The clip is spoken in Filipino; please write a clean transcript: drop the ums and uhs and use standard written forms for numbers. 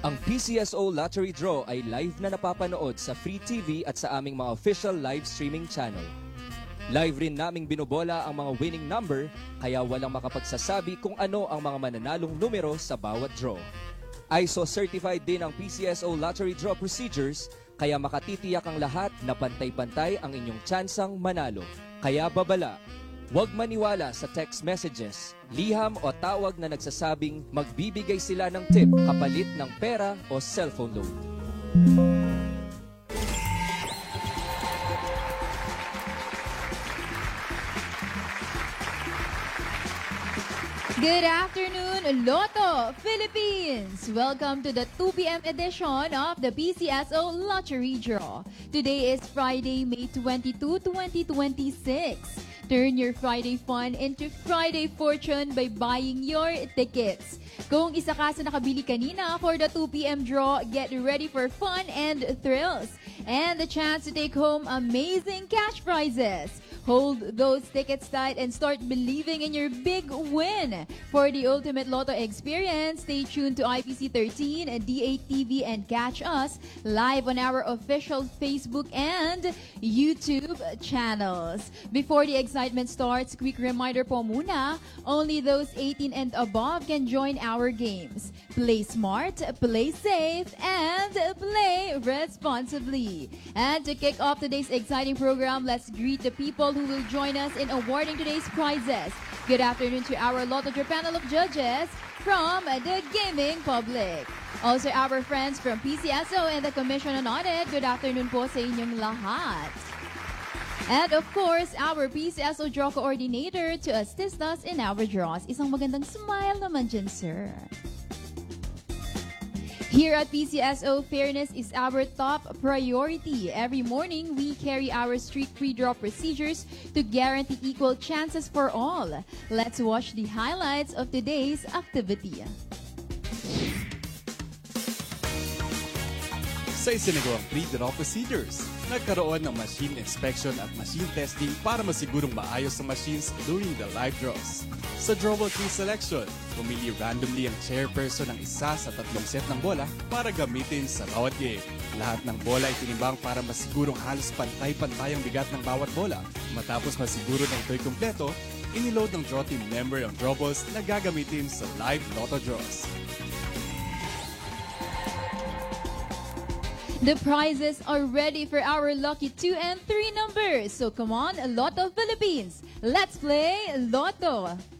Ang PCSO Lottery Draw ay live na napapanood sa Free TV at sa aming mga official live streaming channel. Live rin naming binobola ang mga winning number, kaya walang makapagsasabi kung ano ang mga mananalong numero sa bawat draw. ISO certified din ang PCSO Lottery Draw procedures, kaya makatitiyak ang lahat na pantay-pantay ang inyong tsansang manalo. Kaya babala, huwag maniwala sa text messages, liham o tawag na nagsasabing magbibigay sila ng tip kapalit ng pera o cellphone loan. Good afternoon, Lotto Philippines! Welcome to the 2 p.m. edition of the PCSO Lottery Draw. Today is Friday, May 22, 2026. Turn your Friday fun into Friday fortune by buying your tickets. Kung isa ka sa nakabili kanina for the 2 p.m. draw, get ready for fun and thrills and the chance to take home amazing cash prizes. Hold those tickets tight and start believing in your big win. For the ultimate Lotto experience, stay tuned to IPC 13 and D8TV and catch us live on our official Facebook and YouTube channels. Before the excitement starts, quick reminder po muna, only those 18 and above can join our games. Play smart, play safe, and play responsibly. And to kick off today's exciting program, let's greet the people who will join us in awarding today's prizes. Good afternoon to our Lotto Draw panel of judges from the gaming public. Also our friends from PCSO and the Commission on Audit, good afternoon po sa inyong lahat. And of course, our PCSO Draw Coordinator to assist us in our draws. Isang magandang smile naman dyan, sir. Here at PCSO, fairness is our top priority. Every morning, we carry our strict pre-draw procedures to guarantee equal chances for all. Let's watch the highlights of today's activity. Sa isinagawang pre-draw procedures, nagkaroon ng machine inspection at machine testing para masigurong maayos ang machines during the live draws. Sa drawable tree selection, pumili randomly ang chairperson ng isa sa 3 set ng bola para gamitin sa bawat game. Lahat ng bola ay tinimbang para masigurong halos pantay-pantay ang bigat ng bawat bola. Matapos masiguro na ito'y kumpleto, iniload ng draw team member ang drawables na gagamitin sa live Lotto draws. The prizes are ready for our lucky 2 and 3 numbers. So come on, Lotto Philippines. Let's play Lotto.